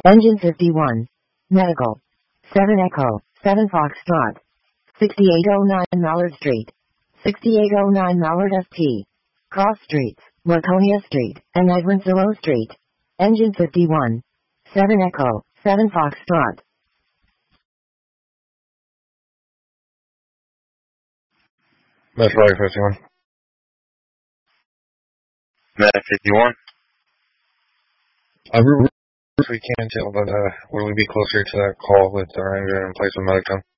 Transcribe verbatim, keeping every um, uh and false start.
Engine fifty-one. Medical. seven Echo, seven Foxtrot. sixty-eight oh nine Mallard Street. sixty-eight oh nine Mallard S T. Cross Streets, Laconia Street, and Edwinsillo Street. Engine fifty-one. seven Echo, seven Foxtrot. That's right, fifty-one. Med fifty-one. I really we can tell, but uh, will we be closer to that call with the Ranger in place of Medicom?